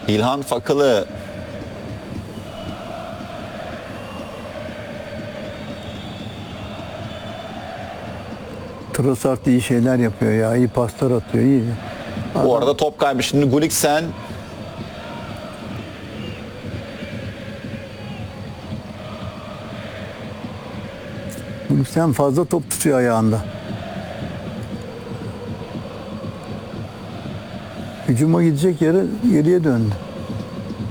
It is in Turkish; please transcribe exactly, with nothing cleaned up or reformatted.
İlhan Fakılı. Trossard iyi şeyler yapıyor ya. İyi paslar atıyor. İyi. Bu arada top kaybı. Şimdi Gulliksen. Sen fazla top tutuyor ayağında. Hücuma gidecek yere geriye döndü.